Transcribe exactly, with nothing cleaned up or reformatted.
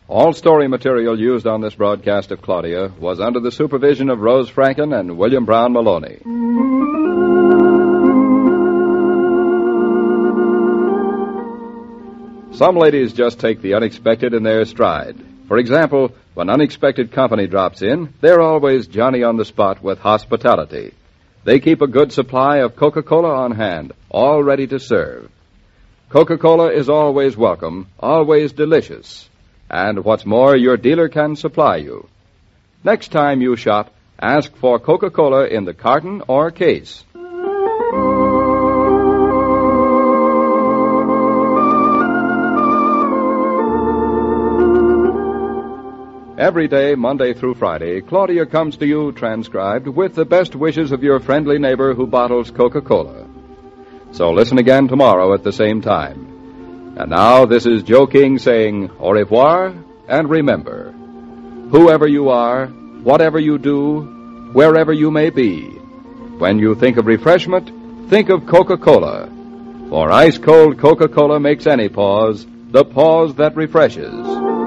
All story material used on this broadcast of Claudia was under the supervision of Rose Franken and William Brown Maloney. Some ladies just take the unexpected in their stride. For example, when unexpected company drops in, they're always Johnny on the spot with hospitality. They keep a good supply of Coca-Cola on hand, all ready to serve. Coca-Cola is always welcome, always delicious. And what's more, your dealer can supply you. Next time you shop, ask for Coca-Cola in the carton or case. Every day, Monday through Friday, Claudia comes to you transcribed with the best wishes of your friendly neighbor who bottles Coca-Cola. So listen again tomorrow at the same time. And now, this is Joe King saying au revoir, and remember, whoever you are, whatever you do, wherever you may be, when you think of refreshment, think of Coca-Cola. For ice-cold Coca-Cola makes any pause the pause that refreshes.